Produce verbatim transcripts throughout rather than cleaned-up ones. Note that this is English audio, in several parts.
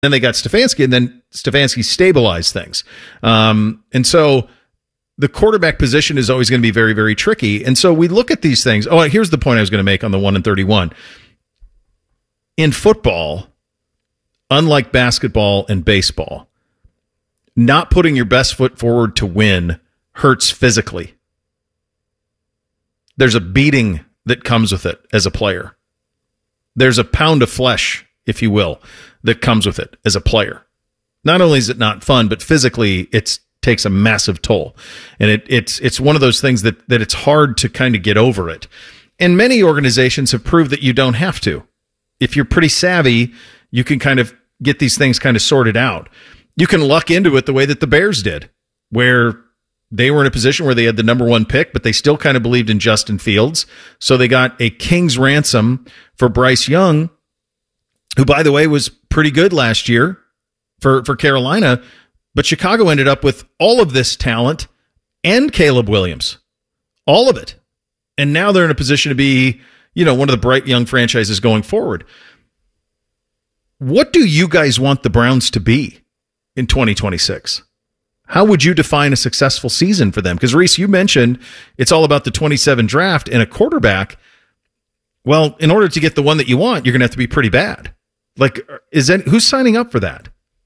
then they got Stefanski, and then Stefanski stabilized things. Um, and so the quarterback position is always going to be very, very tricky. And so we look at these things. Oh, here's the point I was going to make on the one and thirty-one. In football, unlike basketball and baseball, not putting your best foot forward to win hurts physically. There's a beating that comes with it as a player. There's a pound of flesh, if you will, that comes with it as a player. Not only is it not fun, but physically it takes a massive toll. And it, it's it's one of those things that, that it's hard to kind of get over it. And many organizations have proved that you don't have to. If you're pretty savvy, you can kind of get these things kind of sorted out. You can luck into it the way that the Bears did, where they were in a position where they had the number one pick, but they still kind of believed in Justin Fields. So they got a king's ransom for Bryce Young, who, by the way, was pretty good last year for, for Carolina. But Chicago ended up with all of this talent and Caleb Williams, all of it. And now they're in a position to be, you know, one of the bright young franchises going forward. What do you guys want the Browns to be in twenty twenty-six? How would you define a successful season for them? Because, Reese, you mentioned it's all about the twenty-seven draft and a quarterback. Well, in order to get the one that you want, you're going to have to be pretty bad. Like, is that, who's signing up for that?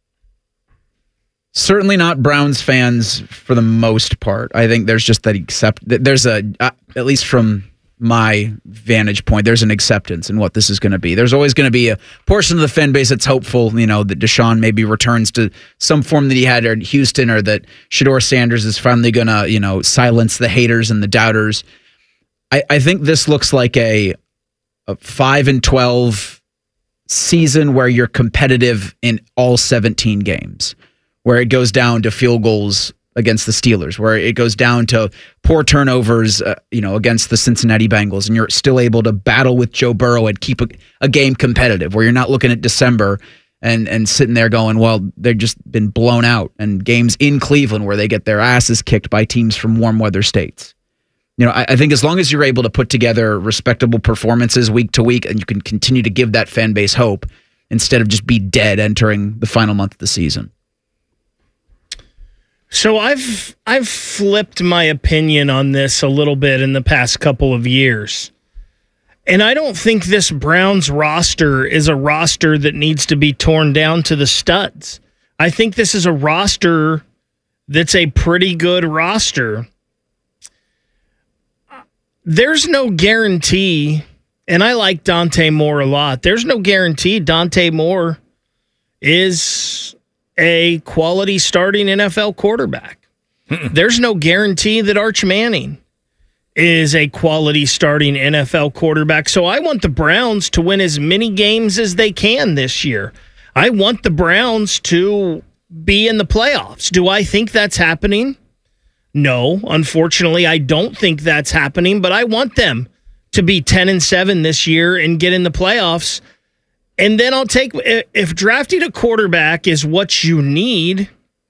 Certainly not Browns fans for the most part. I think there's just that accept. There's a, uh, at least from my vantage point, there's an acceptance in what this is going to be. There's always going to be a portion of the fan base that's hopeful, you know, that Deshaun maybe returns to some form that he had at Houston, or that Shedeur Sanders is finally going to, you know, silence the haters and the doubters. I, I think this looks like a, a five and twelve season where you're competitive in all seventeen games, where it goes down to field goals against the Steelers, where it goes down to poor turnovers, uh, you know, against the Cincinnati Bengals, and you're still able to battle with Joe Burrow and keep a, a game competitive, where you're not looking at December and and sitting there going, well, they've just been blown out, and games in Cleveland where they get their asses kicked by teams from warm weather states. You know, I, I think as long as you're able to put together respectable performances week to week, and you can continue to give that fan base hope instead of just be dead entering the final month of the season. So I've I've flipped my opinion on this a little bit in the past couple of years. And I don't think this Browns roster is a roster that needs to be torn down to the studs. I think this is a roster that's a pretty good roster. There's no guarantee, and I like Dante Moore a lot. There's no guarantee Dante Moore is a quality starting N F L quarterback. There's no guarantee that Arch Manning is a quality starting N F L quarterback. So I want the Browns to win as many games as they can this year. I want the Browns to be in the playoffs. Do I think that's happening? No, unfortunately, I don't think that's happening, but I want them to be ten and seven this year and get in the playoffs. And then I'll take, if drafting a quarterback is what you need,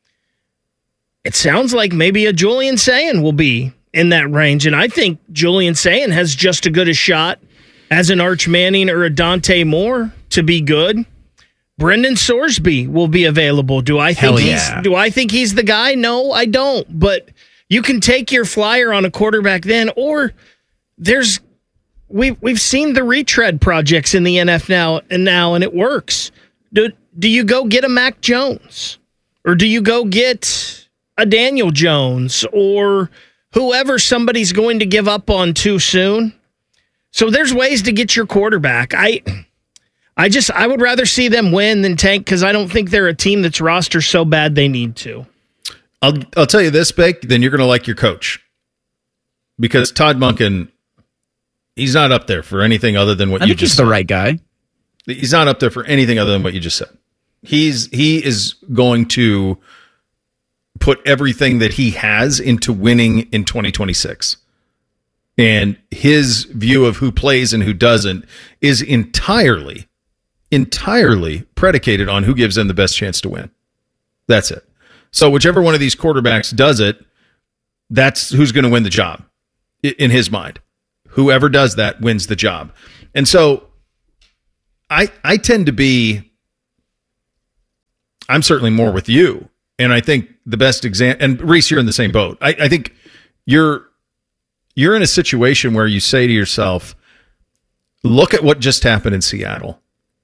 it sounds like maybe a Julian Sayin will be in that range. And I think Julian Sayin has just as good a shot as an Arch Manning or a Dante Moore to be good. Brendan Sorsby will be available. Do I think yeah. he's do I think he's the guy? No, I don't. But you can take your flyer on a quarterback then, or there's We've we've seen the retread projects in the N F L now and now, and it works. Do do you go get a Mac Jones, or do you go get a Daniel Jones, or whoever somebody's going to give up on too soon? So there's ways to get your quarterback. I I just I would rather see them win than tank, because I don't think they're a team that's roster so bad they need to. I'll I'll tell you this, Beck, then you're going to like your coach, because Todd Monken, he's not up there for anything other than what I you think just he's said. the right guy. He's not up there for anything other than what you just said. He's he is going to put everything that he has into winning in twenty twenty-six. And his view of who plays and who doesn't is entirely, entirely predicated on who gives them the best chance to win. That's it. So whichever one of these quarterbacks does it, that's who's going to win the job in his mind. Whoever does that wins the job. And so I I tend to be I'm certainly more with you. And I think the best example, and Reese, you're in the same boat. I, I think you're you're in a situation where you say to yourself, look at what just happened in Seattle.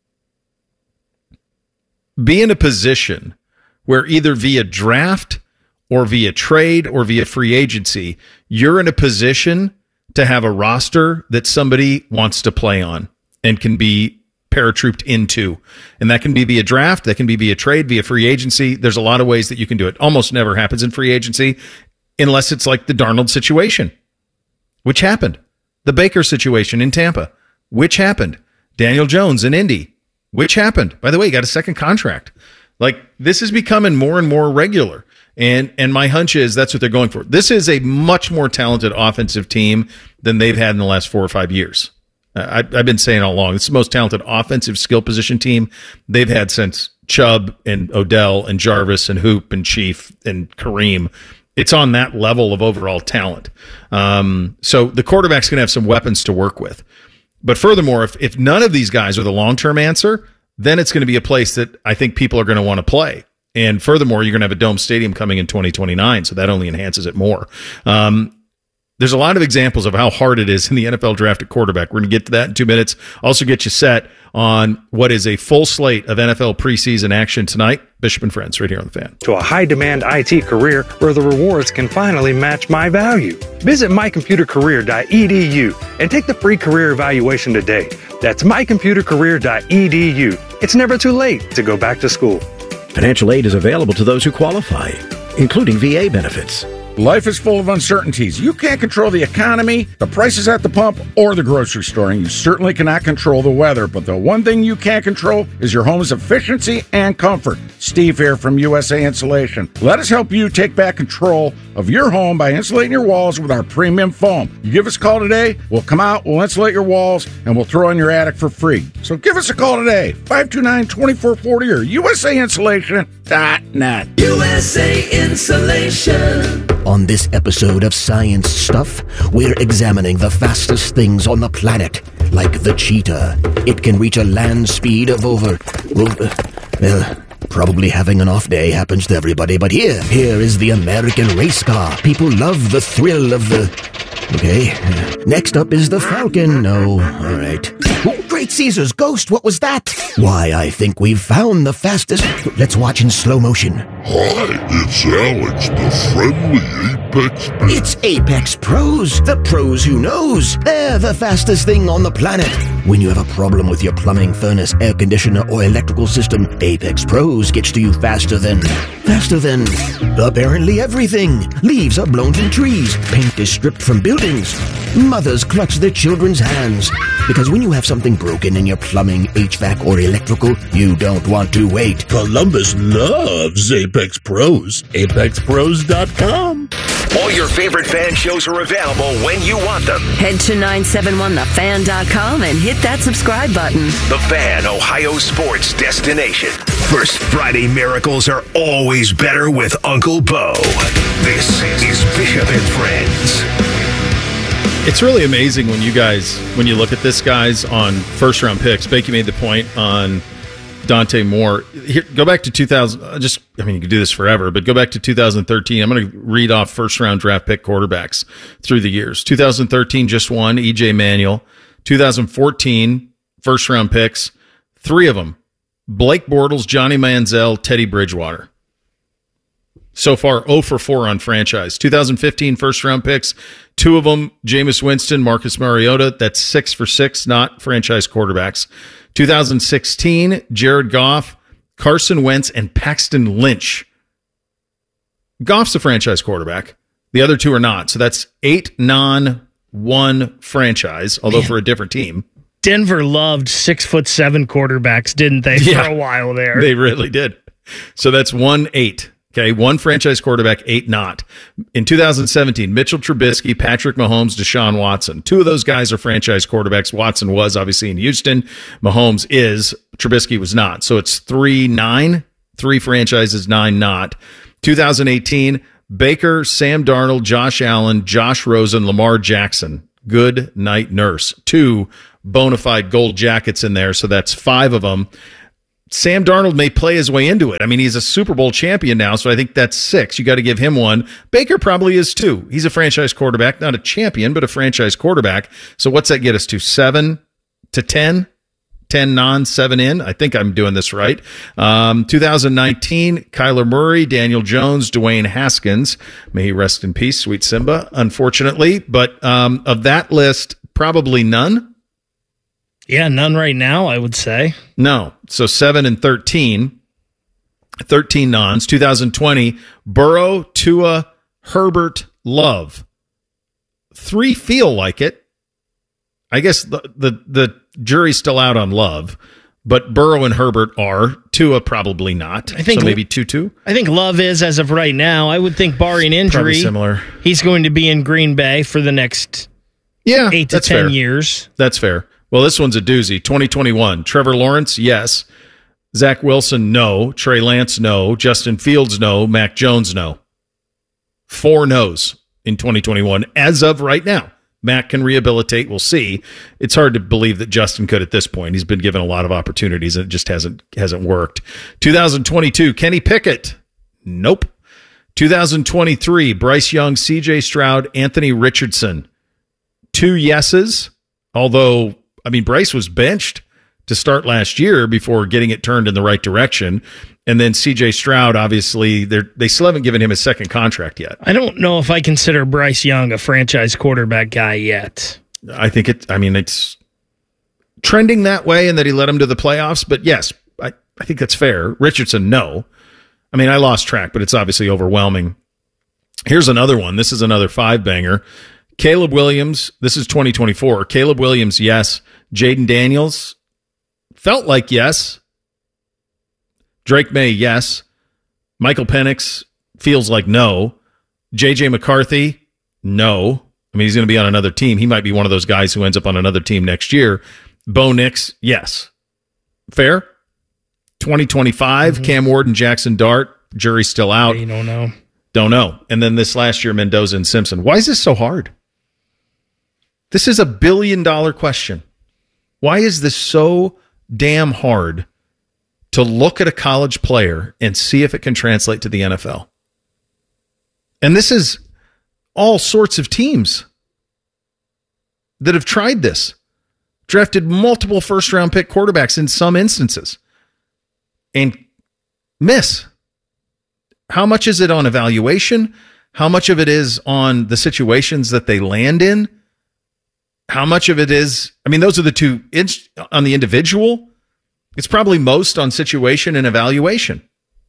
Be in a position where either via draft or via trade or via free agency, you're in a position to have a roster that somebody wants to play on and can be paratrooped into. And that can be via draft, that can be via trade, via free agency. There's a lot of ways that you can do it. Almost never happens in free agency unless it's like the Darnold situation, which happened. The Baker situation in Tampa, which happened. Daniel Jones in Indy, which happened. By the way, he got a second contract. Like, this is becoming more and more regular. And and my hunch is that's what they're going for. This is a much more talented offensive team than they've had in the last four or five years. Uh, I, I've been saying all along, it's the most talented offensive skill position team they've had since Chubb and Odell and Jarvis and Hoop and Chief and Kareem. It's on that level of overall talent. Um, so the quarterback's going to have some weapons to work with. But furthermore, if, if none of these guys are the long-term answer, then it's going to be a place that I think people are going to want to play. And furthermore, you're going to have a dome stadium coming in twenty twenty-nine, so that only enhances it more. Um, there's a lot of examples of how hard it is in the N F L draft at quarterback. We're going to get to that in two minutes. Also get you set on what is a full slate of N F L preseason action tonight. Bishop and Friends, right here on The Fan. To a high-demand I T career where the rewards can finally match my value. Visit my computer career dot e d u and take the free career evaluation today. That's my computer career dot e d u. It's never too late to go back to school. Financial aid is available to those who qualify, including V A benefits. Life is full of uncertainties. You can't control the economy, the prices at the pump, or the grocery store, and you certainly cannot control the weather. But the one thing you can control is your home's efficiency and comfort. Steve here from U S A Insulation. Let us help you take back control of your home by insulating your walls with our premium foam. You give us a call today, we'll come out, we'll insulate your walls, and we'll throw in your attic for free. So give us a call today, five two nine, two four four zero or U S A insulation dot net. U S A Insulation. On this episode of Science Stuff, we're examining the fastest things on the planet, like the cheetah. It can reach a land speed of over, over well, probably having an off day happens to everybody, but here, here is the American race car. People love the thrill of the... Okay, next up is the Falcon. No, all right. Oh, Great Caesar's ghost, what was that? Why, I think we've found the fastest... Let's watch in slow motion. Hi, it's Alex, the friendly Apex Pro. It's Apex Pros, the pros who knows. They're the fastest thing on the planet. When you have a problem with your plumbing, furnace, air conditioner, or electrical system, Apex Pros gets to you faster than... Faster than... apparently everything. Leaves are blown from trees. Paint is stripped from buildings. Mothers clutch their children's hands. Because when you have something broken in your plumbing, H V A C, or electrical, you don't want to wait. Columbus loves Apex Pros. Apex Pros dot com. All your favorite fan shows are available when you want them. Head to nine seven one the fan dot com and hit that subscribe button. The Fan, Ohio sports destination. First Friday miracles are always better with Uncle Bo. This is Bishop and Friends. It's really amazing when you guys, when you look at this, guys, on first round picks. Bakey made the point on Dante Moore. Here, go back to two thousand. Just, I mean, you could do this forever, but go back to two thousand thirteen. I'm going to read off first round draft pick quarterbacks through the years. two thousand thirteen, just one, E J Manuel. two thousand fourteen, first round picks, three of them: Blake Bortles, Johnny Manziel, Teddy Bridgewater. So far, zero for four on franchise. two thousand fifteen first round picks, two of them, Jameis Winston, Marcus Mariota. That's six for six, not franchise quarterbacks. two thousand sixteen, Jared Goff, Carson Wentz, and Paxton Lynch. Goff's a franchise quarterback. The other two are not. So that's eight non, one franchise, although Man. for a different team. Denver loved six foot seven quarterbacks, didn't they, yeah, for a while there? They really did. So that's one eight. Okay, one franchise quarterback, eight not. In two thousand seventeen, Mitchell Trubisky, Patrick Mahomes, Deshaun Watson. Two of those guys are franchise quarterbacks. Watson was obviously in Houston. Mahomes is. Trubisky was not. So it's three nine, three franchises, nine not. two thousand eighteen, Baker, Sam Darnold, Josh Allen, Josh Rosen, Lamar Jackson. Good night, nurse. Two bona fide gold jackets in there, so that's five of them. Sam Darnold may play his way into it. I mean, he's a Super Bowl champion now, so I think that's six. You got to give him one. Baker probably is two. He's a franchise quarterback, not a champion, but a franchise quarterback. So what's that get us to? Seven to ten? ten non, seven in. I think I'm doing this right. Um, two thousand nineteen, Kyler Murray, Daniel Jones, Dwayne Haskins. May he rest in peace, sweet Simba, unfortunately. But um, of that list, probably none. Yeah, none right now, I would say. No. So seven and thirteen. thirteen nons. two thousand twenty, Burrow, Tua, Herbert, Love. Three feel like it. I guess the, the the jury's still out on Love, but Burrow and Herbert are. Tua probably not. I think so maybe two two. I think Love is as of right now. I would think barring injury, probably similar. He's going to be in Green Bay for the next yeah eight to that's ten fair. years. That's fair. Well, this one's a doozy. twenty twenty-one, Trevor Lawrence, yes. Zach Wilson, no. Trey Lance, no. Justin Fields, no. Mac Jones, no. Four no's in twenty twenty-one as of right now. Mac can rehabilitate. We'll see. It's hard to believe that Justin could at this point. He's been given a lot of opportunities and it just hasn't hasn't worked. two thousand twenty-two, Kenny Pickett. Nope. two thousand twenty-three, Bryce Young, C J Stroud, Anthony Richardson. Two yeses, although, I mean, Bryce was benched to start last year before getting it turned in the right direction. And then C J Stroud, obviously, they they still haven't given him his second contract yet. I don't know if I consider Bryce Young a franchise quarterback guy yet. I think it, I mean, it's trending that way and that he led him to the playoffs. But yes, I, I think that's fair. Richardson, no. I mean, I lost track, but it's obviously overwhelming. Here's another one. This is another five banger. Caleb Williams, this is twenty twenty-four. Caleb Williams, yes. Jaden Daniels, felt like yes. Drake May, yes. Michael Penix feels like no. J J McCarthy, no. I mean, he's going to be on another team. He might be one of those guys who ends up on another team next year. Bo Nix, yes. Fair? twenty twenty-five, mm-hmm. Cam Ward and Jackson Dart, jury's still out. You don't know. Don't know. And then this last year, Mendoza and Simpson. Why is this so hard? This is a billion dollar question. Why is this so damn hard to look at a college player and see if it can translate to the N F L? And this is all sorts of teams that have tried this, drafted multiple first round pick quarterbacks in some instances and miss. How much is it on evaluation? How much of it is on the situations that they land in? How much of it is, I mean, those are the two on the individual. It's probably most on situation and evaluation.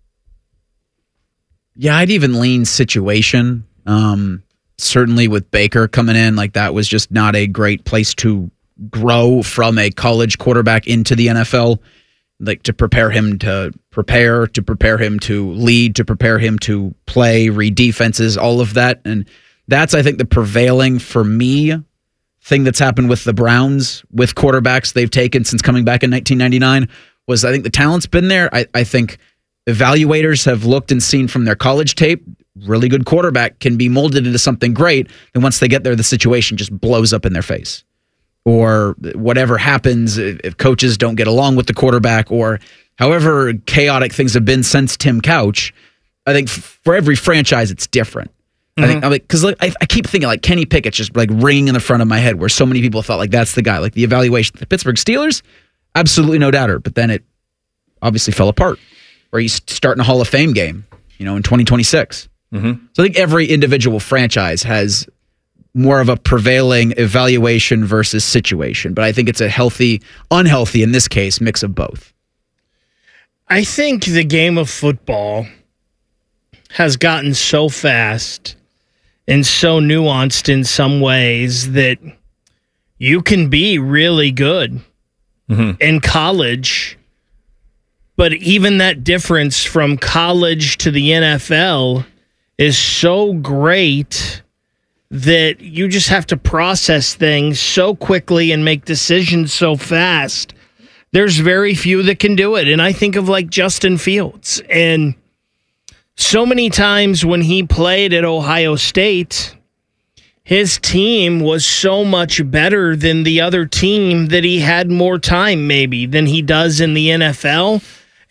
Yeah, I'd even lean situation. Um, certainly with Baker coming in, like that was just not a great place to grow from a college quarterback into the N F L. Like to prepare him to prepare, to prepare him to lead, to prepare him to play, read defenses, all of that. And that's, I think, the prevailing, for me, thing that's happened with the Browns, with quarterbacks they've taken since coming back in nineteen ninety-nine, was I think the talent's been there. I, I think evaluators have looked and seen from their college tape, really good quarterback can be molded into something great. And once they get there, the situation just blows up in their face. Or whatever happens, if coaches don't get along with the quarterback, or however chaotic things have been since Tim Couch, I think for every franchise, it's different. Mm-hmm. I think, I mean, because like, I, I keep thinking like Kenny Pickett's just like ringing in the front of my head, where so many people thought like that's the guy. Like the evaluation, the Pittsburgh Steelers, absolutely no doubter, but then it obviously fell apart. Where he's starting a Hall of Fame game, you know, in twenty twenty-six. Mm-hmm. So I think every individual franchise has more of a prevailing evaluation versus situation, but I think it's a healthy, unhealthy, in this case, mix of both. I think the game of football has gotten so fast and so nuanced in some ways that you can be really good mm-hmm. in college, but even that difference from college to the N F L is so great that you just have to process things so quickly and make decisions so fast. There's very few that can do it. And I think of like Justin Fields. And so many times when he played at Ohio State, his team was so much better than the other team that he had more time maybe than he does in the N F L.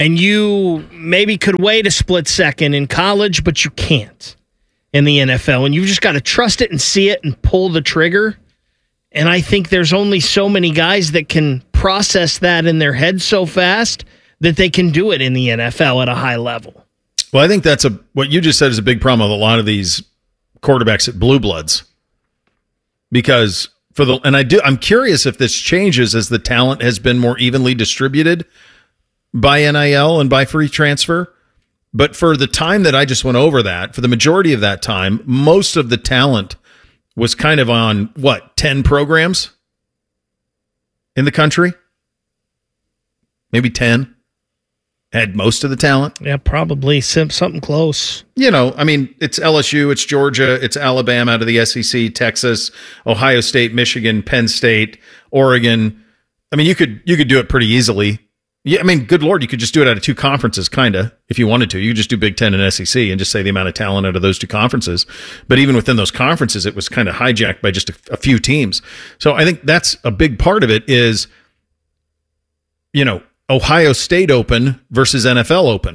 And you maybe could wait a split second in college, but you can't in the N F L. And you've just got to trust it and see it and pull the trigger. And I think there's only so many guys that can process that in their head so fast that they can do it in the N F L at a high level. Well, I think that's a what you just said is a big problem with a lot of these quarterbacks at Blue Bloods. Because for the and I do I'm curious if this changes as the talent has been more evenly distributed by N I L and by free transfer. But for the time that I just went over that, for the majority of that time, most of the talent was kind of on, what, ten programs in the country? Maybe ten. Had most of the talent. Yeah, probably something close. You know, I mean, it's L S U, it's Georgia, it's Alabama out of the S E C, Texas, Ohio State, Michigan, Penn State, Oregon. I mean, you could you could do it pretty easily. Yeah, I mean, good Lord, you could just do it out of two conferences, kind of, if you wanted to. You could just do Big Ten and S E C and just say the amount of talent out of those two conferences. But even within those conferences, it was kind of hijacked by just a, a few teams. So I think that's a big part of it is, you know, Ohio State Open versus N F L Open.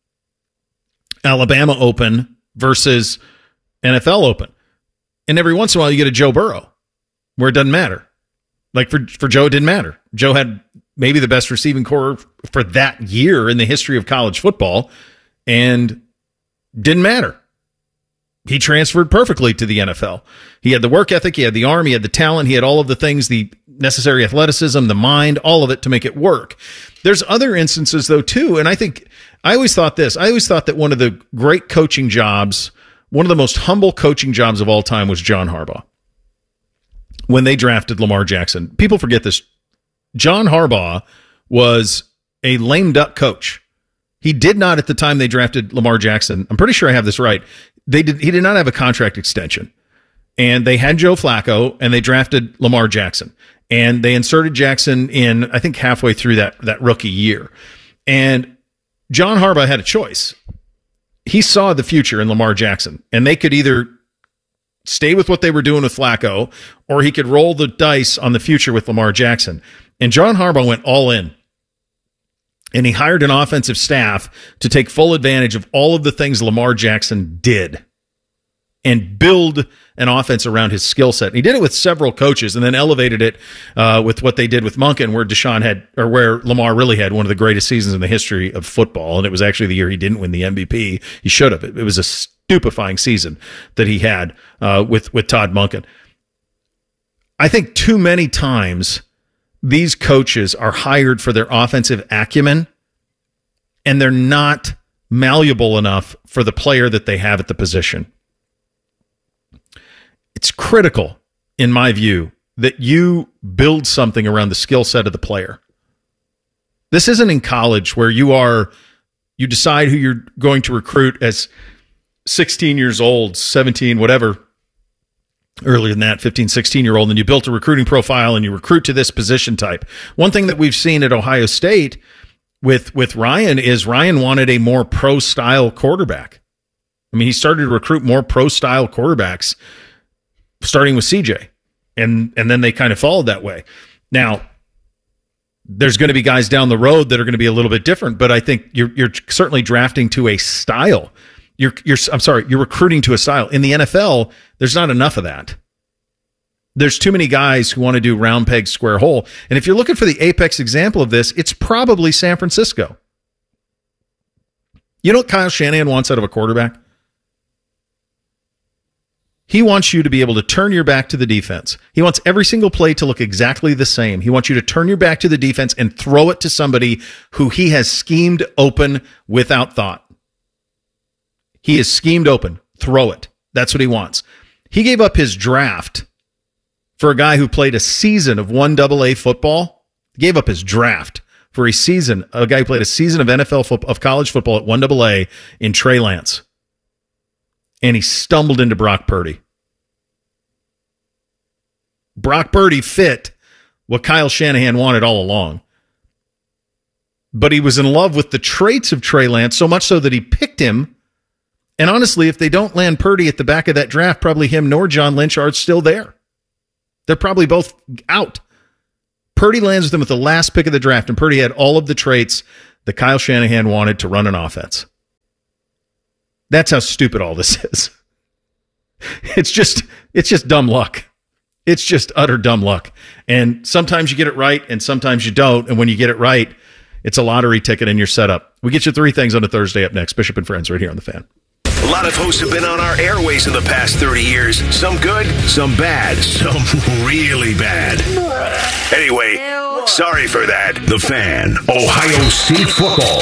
Alabama Open versus N F L Open. And every once in a while, you get a Joe Burrow where it doesn't matter. Like for, for Joe, it didn't matter. Joe had maybe the best receiving core for that year in the history of college football, and didn't matter. He transferred perfectly to the N F L. He had the work ethic, he had the arm, he had the talent, he had all of the things, the necessary athleticism, the mind, all of it to make it work. There's other instances, though, too, and I think, I always thought this, I always thought that one of the great coaching jobs, one of the most humble coaching jobs of all time was John Harbaugh. When they drafted Lamar Jackson. People forget this. John Harbaugh was a lame duck coach. He did not, at the time they drafted Lamar Jackson, I'm pretty sure I have this right, they did. He did not have a contract extension. And they had Joe Flacco, and they drafted Lamar Jackson. And they inserted Jackson in, I think, halfway through that, that rookie year. And John Harbaugh had a choice. He saw the future in Lamar Jackson, and they could either stay with what they were doing with Flacco, or he could roll the dice on the future with Lamar Jackson. And John Harbaugh went all in. And he hired an offensive staff to take full advantage of all of the things Lamar Jackson did and build an offense around his skill set. And he did it with several coaches and then elevated it uh, with what they did with Monken, where Deshaun had, or where Lamar really had one of the greatest seasons in the history of football. And it was actually the year he didn't win the M V P. He should have. It, it was a stupefying season that he had uh, with, with Todd Monken. I think too many times these coaches are hired for their offensive acumen, and they're not malleable enough for the player that they have at the position. It's critical, in my view, that you build something around the skill set of the player. This isn't in college where you are, you decide who you're going to recruit as sixteen years old, seventeen, whatever, earlier than that, fifteen, sixteen-year-old, and you built a recruiting profile and you recruit to this position type. One thing that we've seen at Ohio State with, with Ryan is Ryan wanted a more pro-style quarterback. I mean, he started to recruit more pro-style quarterbacks, starting with C J, and, and then they kind of followed that way. Now, there's going to be guys down the road that are going to be a little bit different, but I think you're you're certainly drafting to a style. You're, you're, I'm sorry, you're recruiting to a style. In the N F L, there's not enough of that. There's too many guys who want to do round peg, square hole. And if you're looking for the apex example of this, it's probably San Francisco. You know what Kyle Shanahan wants out of a quarterback? He wants you to be able to turn your back to the defense. He wants every single play to look exactly the same. He wants you to turn your back to the defense and throw it to somebody who he has schemed open without thought. He is schemed open. Throw it. That's what he wants. He gave up his draft for a guy who played a season of one double A football. He gave up his draft for a season, a guy who played a season of N F L football, of college football at one double A in Trey Lance. And he stumbled into Brock Purdy. Brock Purdy fit what Kyle Shanahan wanted all along. But he was in love with the traits of Trey Lance, so much so that he picked him. And honestly, if they don't land Purdy at the back of that draft, probably him nor John Lynch are still there. They're probably both out. Purdy lands with them at the last pick of the draft, and Purdy had all of the traits that Kyle Shanahan wanted to run an offense. That's how stupid all this is. It's just, it's just dumb luck. It's just utter dumb luck. And sometimes you get it right and sometimes you don't. And when you get it right, it's a lottery ticket in your setup. We get you three things on a Thursday up next. Bishop and Friends right here on The Fan. A lot of hosts have been on our airways in the past thirty years. Some good, some bad, some really bad. Anyway, sorry for that. The Fan, Ohio State football.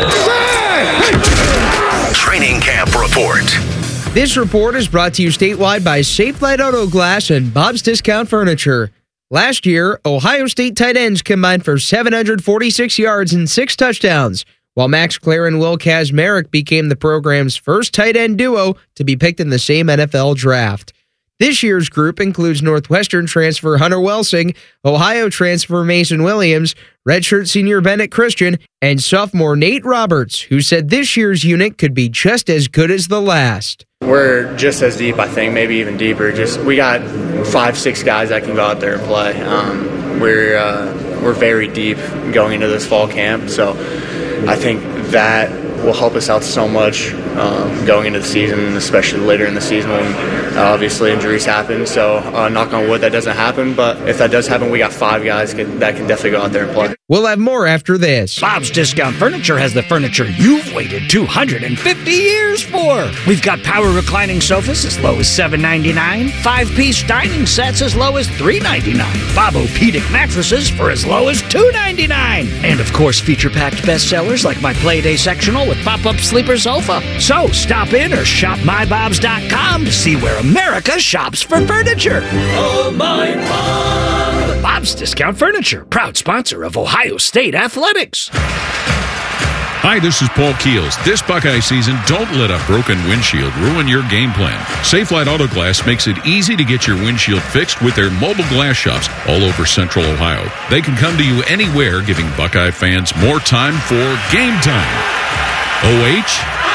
Training camp report. This report is brought to you statewide by Safelite Auto Glass and Bob's Discount Furniture. Last year, Ohio State tight ends combined for seven hundred forty-six yards and six touchdowns, while Max Clare and Will Kazmarek became the program's first tight end duo to be picked in the same N F L draft. This year's group includes Northwestern transfer Hunter Welsing, Ohio transfer Mason Williams, redshirt senior Bennett Christian, and sophomore Nate Roberts, who said this year's unit could be just as good as the last. We're just as deep, I think, maybe even deeper. Just we got five, six guys that can go out there and play. Um, we're uh, we're very deep going into this fall camp, so I think that will help us out so much um, going into the season, especially later in the season when uh, obviously injuries happen. So uh, knock on wood that doesn't happen, but if that does happen, we got five guys can, that can definitely go out there and play. We'll have more after this. Bob's Discount Furniture has the furniture you've waited two hundred fifty years for. We've got power reclining sofas as low as seven ninety-nine, five-piece dining sets as low as three ninety-nine, Bob-O-Pedic mattresses for as low as two ninety-nine, and of course feature-packed bestsellers like my Playday sectional with pop-up sleeper sofa. So stop in or shop my bobs dot com to see where America shops for furniture. Oh, my Bob! Bob's Discount Furniture, proud sponsor of Ohio State Athletics. Hi, this is Paul Keels. This Buckeye season, don't let a broken windshield ruin your game plan. Safelite Auto Glass makes it easy to get your windshield fixed with their mobile glass shops all over Central Ohio. They can come to you anywhere, giving Buckeye fans more time for game time. O H?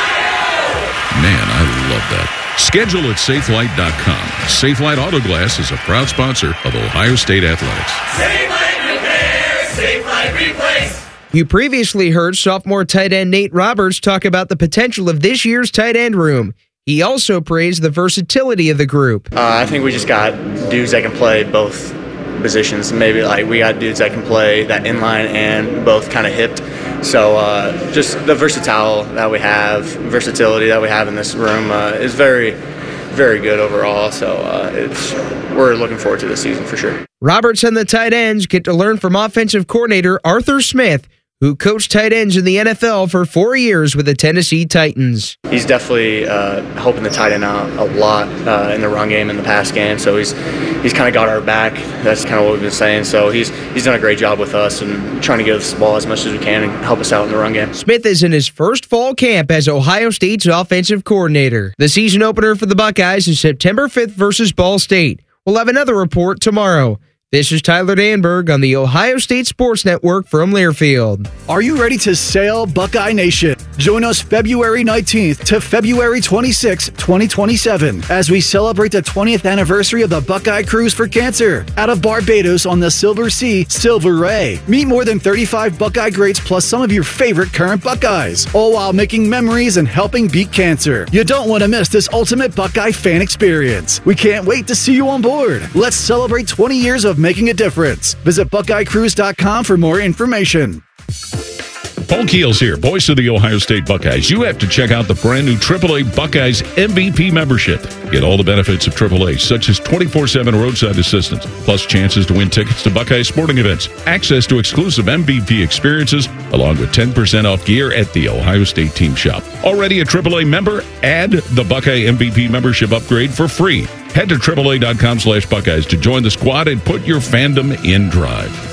Man, I love that. Schedule at safelite dot com. Safelite Auto Glass is a proud sponsor of Ohio State Athletics. Safelite Repair, Safelite Replace. You previously heard sophomore tight end Nate Roberts talk about the potential of this year's tight end room. He also praised the versatility of the group. Uh, I think we just got dudes that can play both positions. Maybe like we got dudes that can play that inline and both kind of hipped. So uh, just the versatile that we have, versatility that we have in this room uh, is very, very good overall. So uh, it's we're looking forward to this season for sure. Roberts and the tight ends get to learn from offensive coordinator Arthur Smith, who coached tight ends in the N F L for four years with the Tennessee Titans. He's definitely uh, helping the tight end out a lot uh, in the run game and the pass game. So he's he's kind of got our back. That's kind of what we've been saying. So he's he's done a great job with us and trying to give us the ball as much as we can and help us out in the run game. Smith is in his first fall camp as Ohio State's offensive coordinator. The season opener for the Buckeyes is September fifth versus Ball State. We'll have another report tomorrow. This is Tyler Danberg on the Ohio State Sports Network from Learfield. Are you ready to sail, Buckeye Nation? Join us February nineteenth to February twenty-sixth, twenty twenty-seven, as we celebrate the twentieth anniversary of the Buckeye Cruise for Cancer out of Barbados on the Silver Sea, Silver Ray. Meet more than thirty-five Buckeye greats plus some of your favorite current Buckeyes, all while making memories and helping beat cancer. You don't want to miss this ultimate Buckeye fan experience. We can't wait to see you on board. Let's celebrate twenty years of making a difference. Visit buckeye cruise dot com for more information. Paul Keels here, voice of the Ohio State Buckeyes. You have to check out the brand new triple A Buckeyes M V P membership. Get all the benefits of triple A, such as twenty-four seven roadside assistance, plus chances to win tickets to Buckeye sporting events, access to exclusive M V P experiences, along with ten percent off gear at the Ohio State team shop. Already a triple A member? Add the Buckeye M V P membership upgrade for free. Head to triple A dot com slash Buckeyes to join the squad and put your fandom in drive.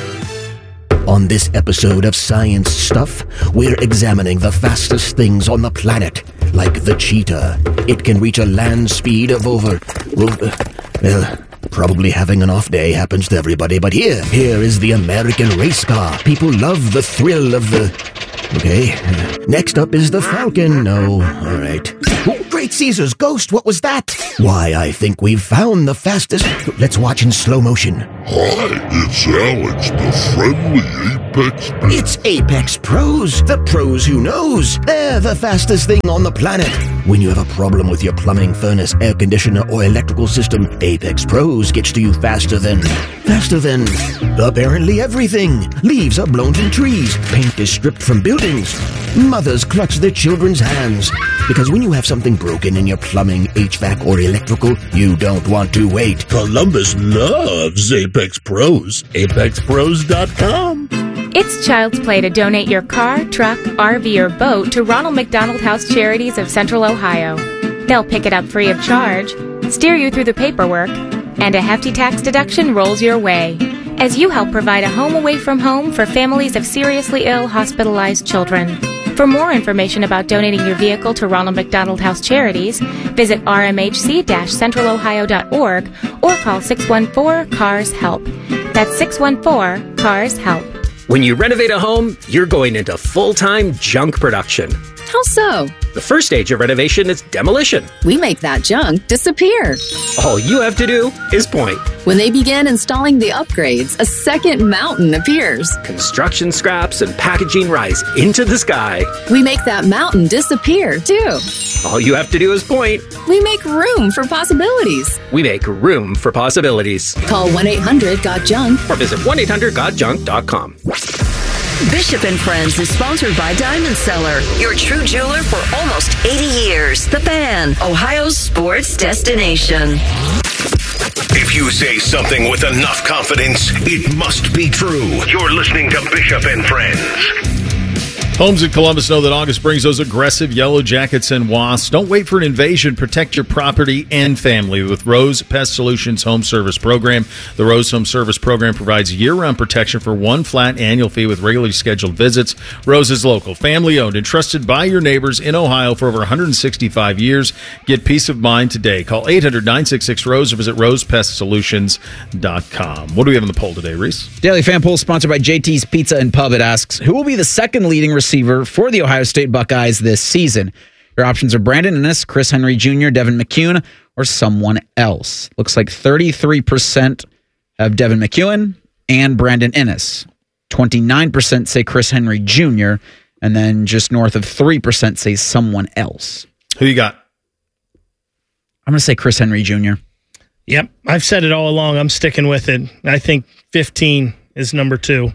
On this episode of Science Stuff, we're examining the fastest things on the planet, like the cheetah. It can reach a land speed of over, well, well, probably having an off day happens to everybody, but here, here is the American race car. People love the thrill of the... Okay, next up is the Falcon. No, all right. Great Caesar's ghost, what was that? Why, I think we've found the fastest... Let's watch in slow motion. Hi, it's Alex, the friendly Apex Pro. It's Apex Pros, the pros who knows. They're the fastest thing on the planet. When you have a problem with your plumbing, furnace, air conditioner, or electrical system, Apex Pros gets to you faster than... Faster than... apparently everything. Leaves are blown from trees. Paint is stripped from buildings. Mothers clutch their children's hands. Because when you have something broken in your plumbing, H V A C, or electrical, you don't want to wait. Columbus loves Apex Pros. Apex Pros dot com. It's child's play to donate your car, truck, R V, or boat to Ronald McDonald House Charities of Central Ohio. They'll pick it up free of charge, steer you through the paperwork, and a hefty tax deduction rolls your way as you help provide a home away from home for families of seriously ill, hospitalized children. For more information about donating your vehicle to Ronald McDonald House Charities, visit r m h c dash central ohio dot org or call six one four, C A R S HELP. That's six one four, C A R S HELP. When you renovate a home, you're going into full-time junk production. How so? The first stage of renovation is demolition. We make that junk disappear. All you have to do is point. When they begin installing the upgrades, a second mountain appears. Construction scraps and packaging rise into the sky. We make that mountain disappear, too. All you have to do is point. We make room for possibilities. We make room for possibilities. Call one eight hundred got junk or visit one eight hundred got junk dot com. Bishop and Friends is sponsored by Diamond Seller, your true jeweler for almost eighty years. The Fan, Ohio's sports destination. If you say something with enough confidence, it must be true. You're listening to Bishop and Friends. Homes in Columbus know that August brings those aggressive yellow jackets and wasps. Don't wait for an invasion. Protect your property and family with Rose Pest Solutions Home Service Program. The Rose Home Service Program provides year-round protection for one flat annual fee with regularly scheduled visits. Rose is local, family-owned, and trusted by your neighbors in Ohio for over one hundred sixty-five years. Get peace of mind today. Call eight hundred, nine six six, ROSE or visit rose pest solutions dot com. What do we have on the poll today, Reese? Daily Fan Poll sponsored by J T's Pizza and Pub. It asks, who will be the second leading receiver for the Ohio State Buckeyes this season? Your options are Brandon Inniss, Chris Henry Junior, Devin McEwen, or someone else. Looks like thirty-three percent have Devin McEwen and Brandon Inniss. twenty-nine percent say Chris Henry Junior, and then just north of three percent say someone else. Who you got? I'm going to say Chris Henry Junior Yep, I've said it all along. I'm sticking with it. I think fifteen is number two.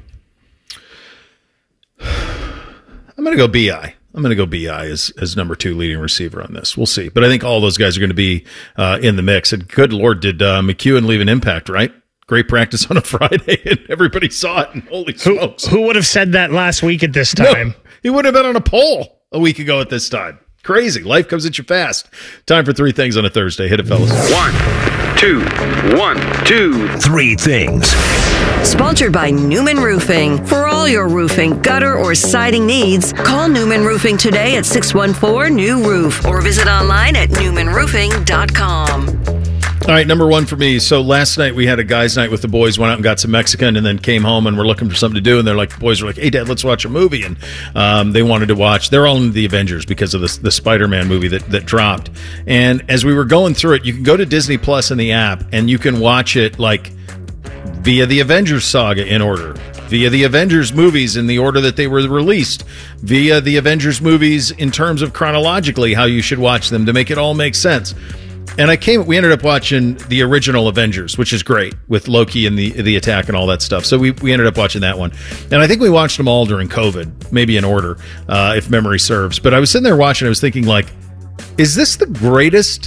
I'm going to go B I. I'm going to go B I as, as number two leading receiver on this. We'll see. But I think all those guys are going to be uh, in the mix. And good Lord, did uh, McEwen leave an impact, right? Great practice on a Friday, and everybody saw it, and holy smokes. Who, who would have said that last week at this time? No, he would have been on a poll a week ago at this time. Crazy. Life comes at you fast. Time for three things on a Thursday. Hit it, fellas. One, two, one, two, three things. Sponsored by Newman Roofing. For all your roofing, gutter, or siding needs, call Newman Roofing today at six one four, new roof or visit online at newman roofing dot com. All right, number one for me. So last night we had a guys' night with the boys, went out and got some Mexican, and then came home and we're looking for something to do. And they're like, the boys were like, hey, Dad, let's watch a movie. And um, they wanted to watch. They're all in the Avengers because of the, the Spider-Man movie that, that dropped. And as we were going through it, you can go to Disney Plus in the app and you can watch it like via the Avengers saga in order, via the Avengers movies in the order that they were released, via the Avengers movies in terms of chronologically how you should watch them to make it all make sense. And I came, we ended up watching the original Avengers, which is great, with Loki and the the attack and all that stuff. So we, we ended up watching that one. And I think we watched them all during COVID, maybe in order, uh, if memory serves. But I was sitting there watching, I was thinking, like, is this the greatest,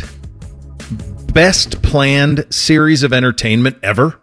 best planned series of entertainment ever?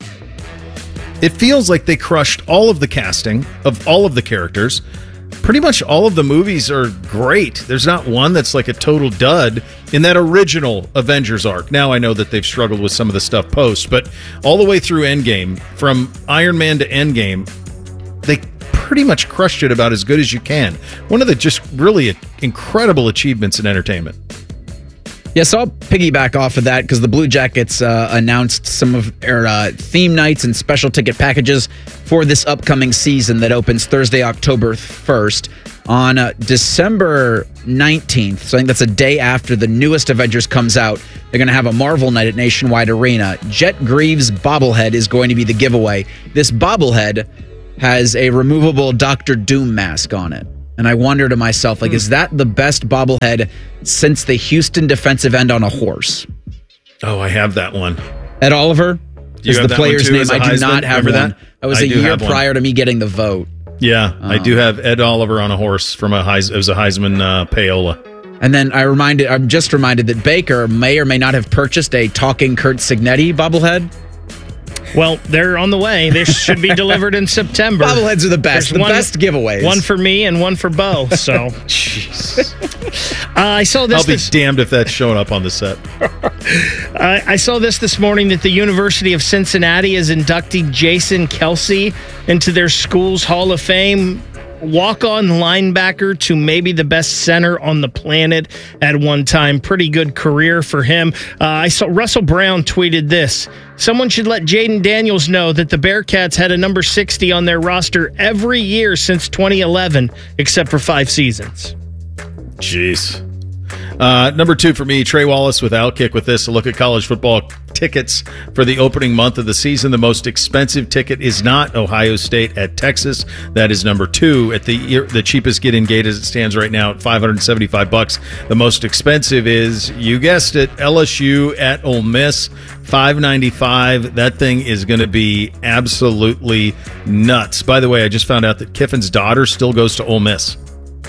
It feels like they crushed all of the casting of all of the characters. Pretty much all of the movies are great. There's not one that's like a total dud in that original Avengers arc. Now I know that they've struggled with some of the stuff post, but all the way through Endgame, from Iron Man to Endgame, they pretty much crushed it about as good as you can. One of the just really incredible achievements in entertainment. Yeah, so I'll piggyback off of that because the Blue Jackets uh, announced some of their uh, theme nights and special ticket packages for this upcoming season that opens Thursday, October first. On uh, December nineteenth, so I think that's a day after the newest Avengers comes out, they're going to have a Marvel night at Nationwide Arena. Jet Greaves bobblehead is going to be the giveaway. This bobblehead has a removable Doctor Doom mask on it. And I wonder to myself, like, hmm. is that the best bobblehead since the Houston defensive end on a horse? Oh, I have that one. Ed Oliver is the player's name. I do not have Remember one. that? I was I a do year have one. prior to me getting the vote. Yeah, Um, I do have Ed Oliver on a horse from a Heis- it was a Heisman uh, payola. And then I reminded, I'm just reminded that Baker may or may not have purchased a talking Kurt Signetti bobblehead. Well, they're on the way. They should be delivered in September. Bobbleheads are the best. There's the best giveaways. One for me and one for Bo. So, Jeez. uh, I saw this. I'll be this damned if that's showing up on the set. uh, I saw this this morning that the University of Cincinnati is inducting Jason Kelsey into their school's Hall of Fame. Walk-on linebacker to maybe the best center on the planet at one time. Pretty good career for him. Uh, I saw Russell Brown tweeted this. Someone should let Jaden Daniels know that the Bearcats had a number sixty on their roster every year since twenty eleven, except for five seasons. Jeez. Uh, number two for me, Trey Wallace with Outkick with this. A look at college football tickets for the opening month of the season. The most expensive ticket is not Ohio State at Texas. That is number two. At the the cheapest get-in gate as it stands right now at five hundred seventy-five bucks. The most expensive is, you guessed it, L S U at Ole Miss, five ninety-five. That thing is going to be absolutely nuts. By the way, I just found out that Kiffin's daughter still goes to Ole Miss.